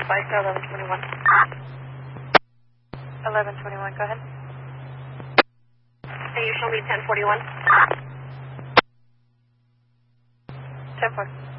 bike to 1121. 1121, go ahead. Can you show me 1041? 10-4.